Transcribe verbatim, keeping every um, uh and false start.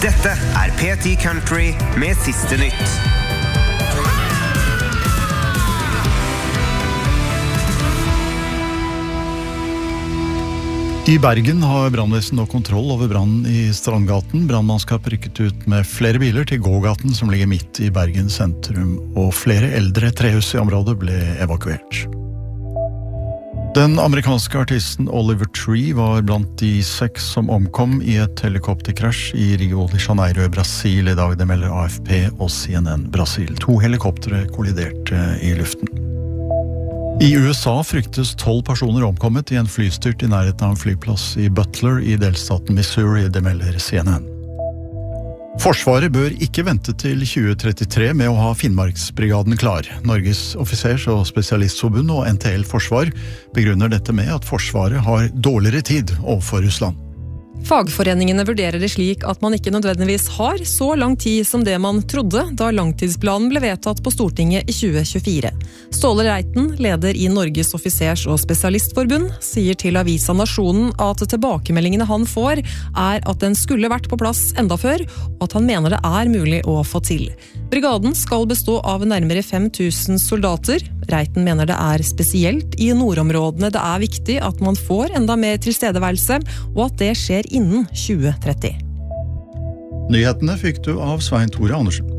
Dette er P ti Country med siste nytt. I Bergen har brannvesen nå kontroll over brannen i Strandgaten. Brannmannskap rykket ut med flere biler til gågaten som ligger midt i Bergen sentrum, og flere eldre trehus i området ble evakuert. Den amerikanske artisten Oliver Tree var blant de seks som omkom i et helikopterkrasj i Rio de Janeiro i Brasil i dag. Det melder A F P og C N N Brasil. To helikoptere kolliderte i luften. I U S A fryktes tolv personer omkommet i en flystyrt i nærheten av en flyplass i Butler i delstaten Missouri, det melder C N N. Forsvaret bør ikke vente til tjue trettitre med å ha Finnmarksbrigaden klar. Norges offisers- og spesialistforbund og N T L Forsvar begrunner dette med at Forsvaret har dårligere tid overfor Russland. Fagforeningene vurderer det slik at man ikke nødvendigvis har så lang tid som det man trodde da langtidsplanen ble vedtatt på Stortinget i tjue tjuefire. Ståle Reiten, leder i Norges offisers- og spesialistforbund, sier til avisa Nasjonen at tilbakemeldingene han får er at den skulle vært på plass enda før, og at han mener det er mulig å få til. Brigaden skal bestå av nærmere fem tusen soldater. Reiten mener det er spesielt i nordområdene det er viktig at man får enda mer tilstedeværelse, og at det skjer innen tjue tretti. Nyhetene fikk du av Svein Tore Andersen.